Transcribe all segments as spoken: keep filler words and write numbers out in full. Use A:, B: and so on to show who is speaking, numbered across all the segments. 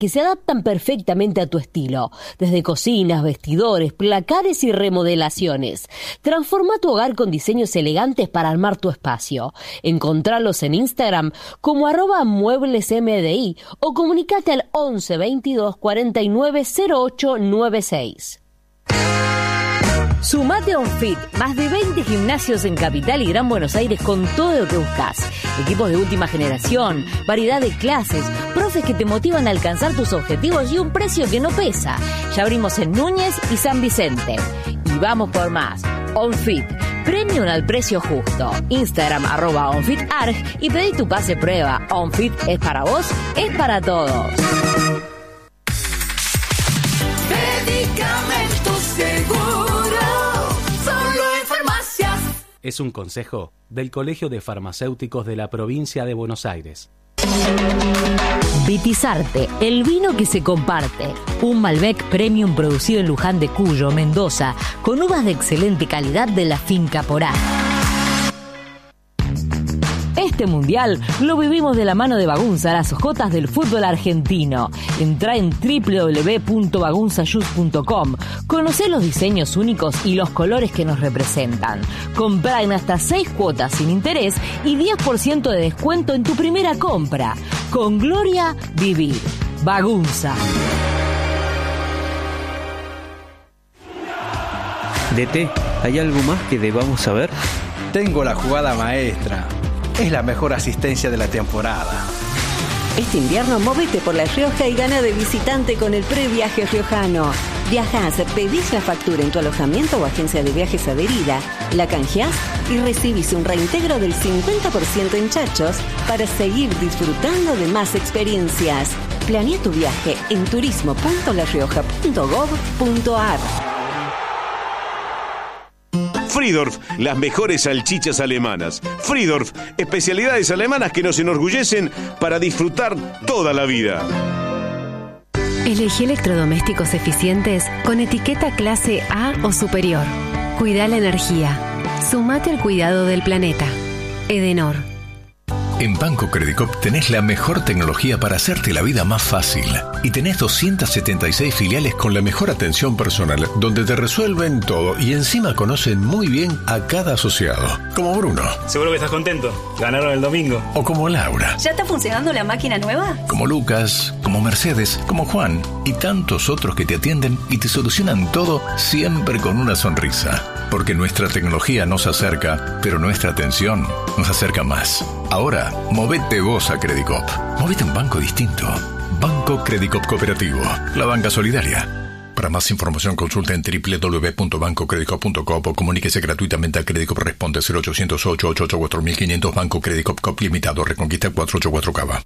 A: que se adaptan perfectamente a tu estilo, desde cocinas, vestidores, placares y remodelaciones. Transforma tu hogar con diseños elegantes para armar tu espacio. Encontralos en Instagram como arroba mueblesmdi o comunicate al once veintidós cuarenta y nueve cero ocho noventa y seis. Sumate a OnFit, más de veinte gimnasios en Capital y Gran Buenos Aires con todo lo que buscas. Equipos de última generación, variedad de clases, profes que te motivan a alcanzar tus objetivos y un precio que no pesa. Ya abrimos en Núñez y San Vicente. Y vamos por más. OnFit, premium al precio justo. Instagram arroba OnFitArg y pedí tu pase prueba. OnFit es para vos, es para todos.
B: Medicamentos Seguro, solo en farmacias.
C: Es un consejo del Colegio de Farmacéuticos de la Provincia de Buenos Aires.
A: Vitizarte, el vino que se comparte. Un Malbec Premium producido en Luján de Cuyo, Mendoza, con uvas de excelente calidad de la finca Porá. Este mundial lo vivimos de la mano de Bagunza, las hojotas del fútbol argentino. Entrá en doble u doble u doble u punto bagunza juice punto com. Conocé los diseños únicos y los colores que nos representan. Comprá en hasta seis cuotas sin interés y diez por ciento de descuento en tu primera compra. Con Gloria, vivir. Bagunza.
D: D T, ¿hay algo más que debamos saber?
E: Tengo la jugada maestra. Es la mejor asistencia de la temporada.
F: Este invierno móvete por La Rioja y gana de visitante con el previaje riojano. Viajás, pedís la factura en tu alojamiento o agencia de viajes adherida, la canjeás y recibís un reintegro del cincuenta por ciento en chachos para seguir disfrutando de más experiencias. Planea tu viaje en turismo punto la rioja punto gob punto ar.
G: Friedorf, las mejores salchichas alemanas. Friedorf, especialidades alemanas que nos enorgullecen para disfrutar toda la vida.
H: Elegí electrodomésticos eficientes con etiqueta clase A o superior. Cuida la energía. Sumate al cuidado del planeta. Edenor.
I: En Banco Credicop tenés la mejor tecnología para hacerte la vida más fácil. Y tenés doscientas setenta y seis filiales con la mejor atención personal, donde te resuelven todo y encima conocen muy bien a cada asociado. Como Bruno.
J: Seguro que estás contento. Ganaron el domingo.
I: O como Laura.
K: ¿Ya está funcionando la máquina nueva?
I: Como Lucas, como Mercedes, como Juan y tantos otros que te atienden y te solucionan todo siempre con una sonrisa. Porque nuestra tecnología nos acerca, pero nuestra atención nos acerca más. Ahora, movete vos a Credicop. Movete un banco distinto. Banco Credicop Cooperativo. La banca solidaria. Para más información consulta en doble u doble u doble u punto banco credicop punto com o comuníquese gratuitamente a Credicop. Responde cero ochocientos ocho ocho ocho cuatro mil quinientos. Banco Credicop Cop Limitado. Reconquista cuatrocientos ochenta y cuatro Cava.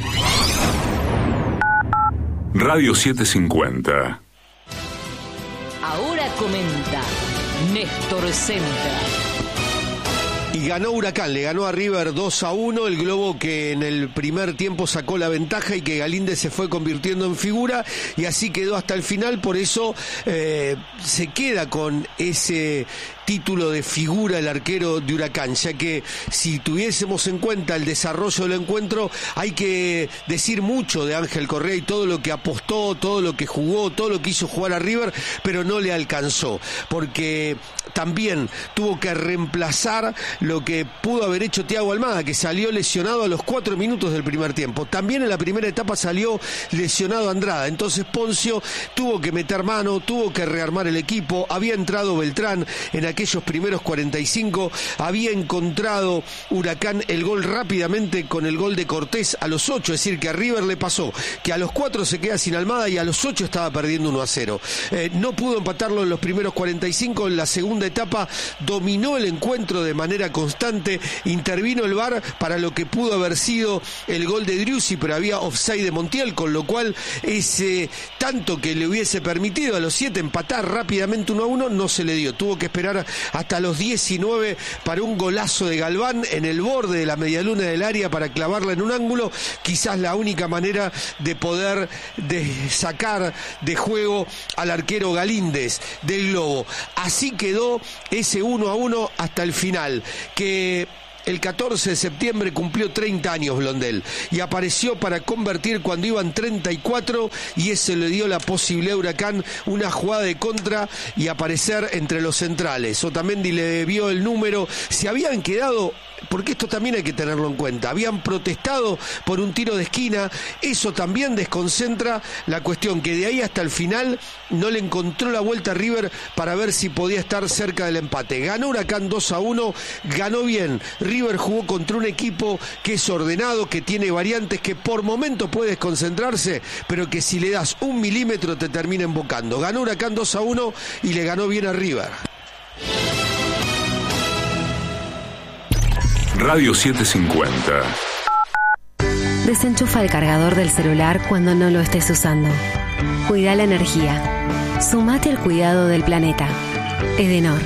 L: Radio setecientos cincuenta.
A: Ahora comenta Néstor Centra.
M: Y ganó Huracán, le ganó a River dos a uno, el Globo que en el primer tiempo sacó la ventaja y que Galíndez se fue convirtiendo en figura y así quedó hasta el final, por eso eh, se queda con ese título de figura el arquero de Huracán, ya que si tuviésemos en cuenta el desarrollo del encuentro, hay que decir mucho de Ángel Correa y todo lo que apostó, todo lo que jugó, todo lo que hizo jugar a River, pero no le alcanzó, porque también tuvo que reemplazar lo que pudo haber hecho Thiago Almada, que salió lesionado a los cuatro minutos del primer tiempo. También en la primera etapa salió lesionado Andrada, entonces Poncio tuvo que meter mano, tuvo que rearmar el equipo, había entrado Beltrán en aquellos primeros cuarenta y cinco, había encontrado Huracán el gol rápidamente con el gol de Cortés a los ocho, es decir, que a River le pasó que a los cuatro se queda sin Almada y a los ocho estaba perdiendo uno a cero. Eh, no pudo empatarlo en los primeros cuarenta y cinco, en la segunda etapa dominó el encuentro de manera constante, intervino el V A R para lo que pudo haber sido el gol de Driussi, pero había offside de Montiel, con lo cual ese tanto que le hubiese permitido a los siete empatar rápidamente uno a uno no se le dio, tuvo que esperar hasta los diecinueve para un golazo de Galván en el borde de la medialuna del área para clavarla en un ángulo, quizás la única manera de poder de sacar de juego al arquero Galíndez del Globo. Así quedó ese uno a uno hasta el final, que El catorce de septiembre cumplió treinta años Blondel y apareció para convertir cuando iban treinta y cuatro y ese le dio la posibilidad a Huracán una jugada de contra y aparecer entre los centrales. Otamendi le debió el número. Se habían quedado, porque esto también hay que tenerlo en cuenta, habían protestado por un tiro de esquina, eso también desconcentra la cuestión, que de ahí hasta el final no le encontró la vuelta a River para ver si podía estar cerca del empate. Ganó Huracán dos a uno, ganó bien. River jugó contra un equipo que es ordenado, que tiene variantes, que por momento puede desconcentrarse, pero que si le das un milímetro te termina embocando. Ganó Huracán dos a uno y le ganó bien a River.
L: Radio setecientos cincuenta.
H: Desenchufa el cargador del celular cuando no lo estés usando. Cuida la energía. Sumate al cuidado del planeta. Edenor.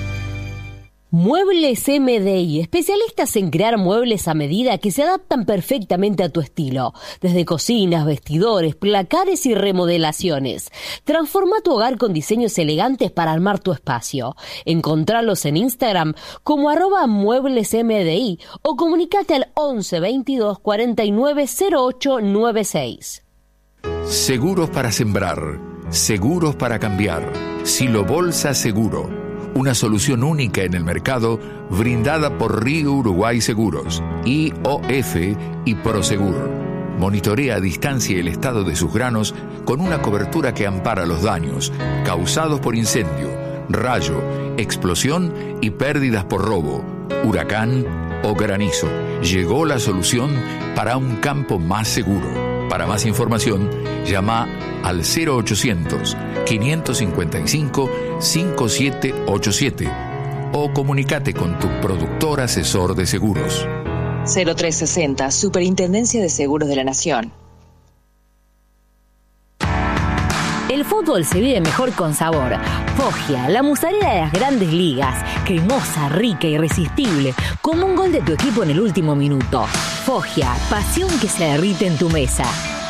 A: Muebles M D I, especialistas en crear muebles a medida que se adaptan perfectamente a tu estilo. Desde cocinas, vestidores, placares y remodelaciones. Transforma tu hogar con diseños elegantes para armar tu espacio. Encontralos en Instagram como arroba muebles M D I o comunicate al once veintidós cuarenta y nueve cero ocho noventa y seis.
I: Seguros para sembrar, seguros para cambiar. Silo Bolsa Seguro. Una solución única en el mercado, brindada por Río Uruguay Seguros, I O F y Prosegur. Monitorea a distancia el estado de sus granos con una cobertura que ampara los daños causados por incendio, rayo, explosión y pérdidas por robo, huracán o granizo. Llegó la solución para un campo más seguro. Para más información, llama al cero ochocientos, quinientos cincuenta y cinco, cincuenta y siete ochenta y siete o comunícate con tu productor asesor de seguros.
N: cero tres sesenta, Superintendencia de Seguros de la Nación.
A: El fútbol se vive mejor con sabor. Foggia, la mozzarella de las grandes ligas. Cremosa, rica, irresistible. Como un gol de tu equipo en el último minuto. Foggia, pasión que se derrite en tu mesa.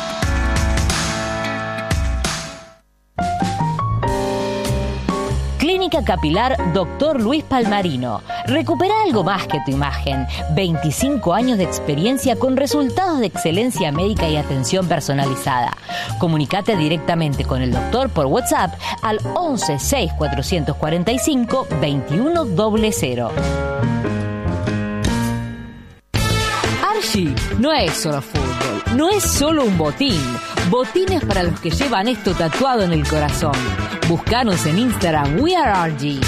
A: Clínica Capilar Doctor Luis Palmarino. Recupera algo más que tu imagen. veinticinco años de experiencia con resultados de excelencia médica y atención personalizada. Comunicate directamente con el doctor por WhatsApp al once seis cuatrocientos cuarenta y cinco veintiuno cero cero. Archie no es solo fútbol, no es solo un botín. Botines para los que llevan esto tatuado en el corazón. Búscanos en Instagram, We Are Archie.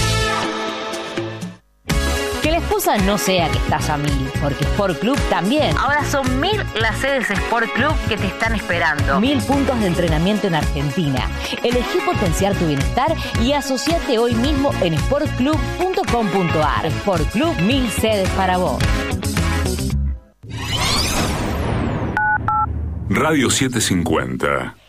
A: Que la excusa no sea que estás a mil, porque Sport Club también. Ahora son mil las sedes Sport Club que te están esperando. Mil puntos de entrenamiento en Argentina. Elegí potenciar tu bienestar y asociate hoy mismo en sport club punto com punto a r. Sport Club, mil sedes para vos.
L: Radio setecientos cincuenta.